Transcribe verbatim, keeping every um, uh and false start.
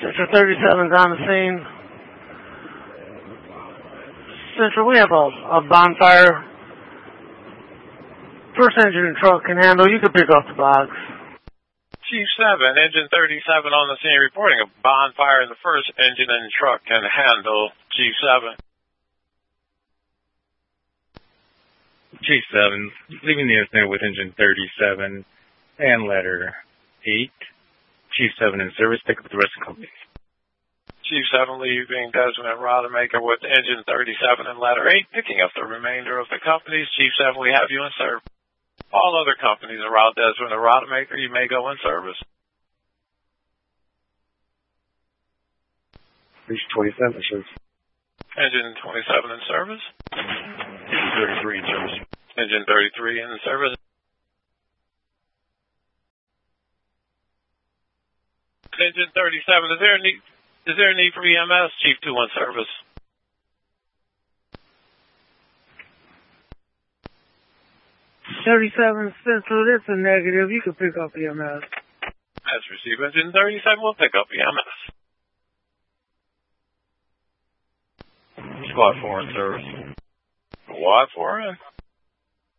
Central thirty-seven's on the scene. Central, we have a, a bonfire. First engine and truck can handle. You can pick up the box. Chief seven, engine thirty-seven on the scene reporting a bonfire in the first engine and truck can handle. Chief seven. Chief seven, leaving the incident with engine thirty-seven and letter eight. Chief seven in service, pick up the rest of the company. Chief seven leaving Desmond and Rodemaker with engine thirty-seven and letter eight, picking up the remainder of the companies. Chief seven, we have you in service. All other companies around Desmond and Rodemaker, you may go in service. Engine twenty-seven in service. Engine twenty-seven in service. Engine thirty-three in service. Engine thirty-three in service. Engine thirty-seven, is there a need, is there a need for E M S? Chief two in service. thirty-seven Central, it's a negative. You can pick up E M S. As received, engine thirty-seven will pick up E M S. Squad four in service. Squad four in.